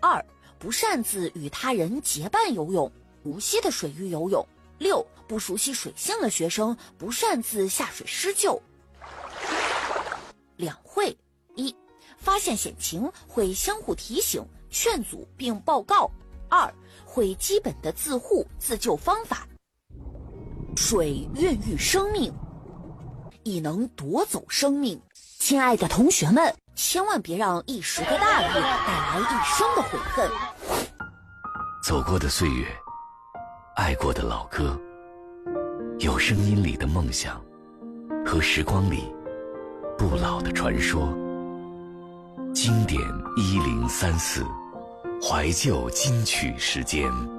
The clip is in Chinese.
2. 不擅自与他人结伴游泳，熟悉的水域游泳。6. 不熟悉水性的学生不擅自下水施救。两会。1. 发现险情会相互提醒、劝阻并报告。2. 会基本的自护自救方法。水孕育生命，亦能夺走生命。亲爱的同学们，千万别让一时的大意带来一生的悔恨。 走过的岁月，爱过的老歌，有声音里的梦想，和时光里不老的传说。经典1034，怀旧金曲时间。